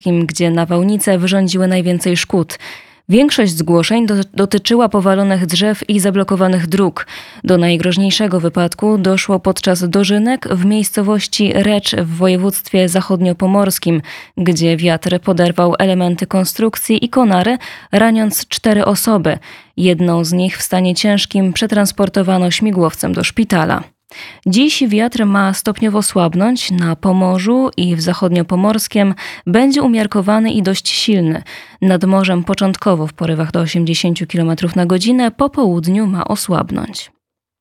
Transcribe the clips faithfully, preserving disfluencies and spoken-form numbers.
gdzie nawałnice wyrządziły najwięcej szkód. Większość zgłoszeń do, dotyczyła powalonych drzew i zablokowanych dróg. Do najgroźniejszego wypadku doszło podczas dożynek w miejscowości Recz w województwie zachodniopomorskim, gdzie wiatr poderwał elementy konstrukcji i konary, raniąc cztery osoby. Jedną z nich w stanie ciężkim przetransportowano śmigłowcem do szpitala. Dziś wiatr ma stopniowo słabnąć. Na Pomorzu i w zachodniopomorskiem będzie umiarkowany i dość silny. Nad morzem początkowo w porywach do osiemdziesiąt kilometrów na godzinę, po południu ma osłabnąć.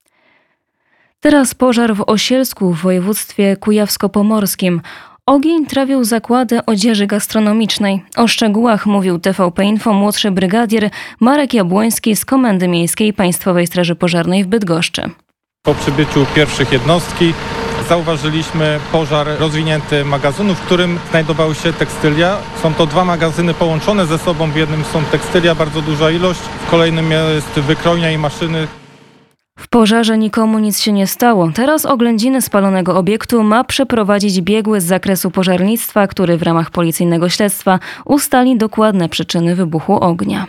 Teraz pożar w Osielsku w województwie kujawsko-pomorskim. Ogień trawił zakłady odzieży gastronomicznej. O szczegółach mówił T V P Info młodszy brygadier Marek Jabłoński z Komendy Miejskiej Państwowej Straży Pożarnej w Bydgoszczy. Po przybyciu pierwszych jednostki zauważyliśmy pożar rozwinięty magazynu, w którym znajdowały się tekstylia. Są to dwa magazyny połączone ze sobą. W jednym są tekstylia, bardzo duża ilość, w kolejnym jest wykrojnia i maszyny. W pożarze nikomu nic się nie stało. Teraz oględziny spalonego obiektu ma przeprowadzić biegły z zakresu pożarnictwa, który w ramach policyjnego śledztwa ustali dokładne przyczyny wybuchu ognia.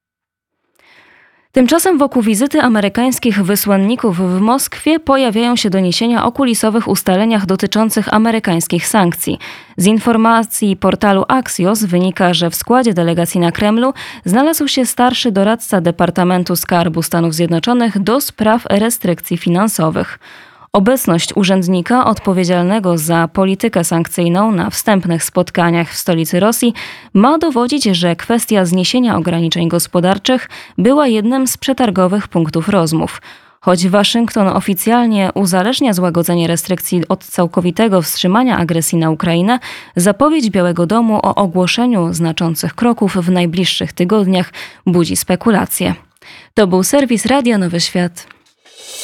Tymczasem wokół wizyty amerykańskich wysłanników w Moskwie pojawiają się doniesienia o kulisowych ustaleniach dotyczących amerykańskich sankcji. Z informacji portalu Axios wynika, że w składzie delegacji na Kremlu znalazł się starszy doradca Departamentu Skarbu Stanów Zjednoczonych do spraw restrykcji finansowych. Obecność urzędnika odpowiedzialnego za politykę sankcyjną na wstępnych spotkaniach w stolicy Rosji ma dowodzić, że kwestia zniesienia ograniczeń gospodarczych była jednym z przetargowych punktów rozmów. Choć Waszyngton oficjalnie uzależnia złagodzenie restrykcji od całkowitego wstrzymania agresji na Ukrainę, zapowiedź Białego Domu o ogłoszeniu znaczących kroków w najbliższych tygodniach budzi spekulacje. To był serwis Radia Nowy Świat.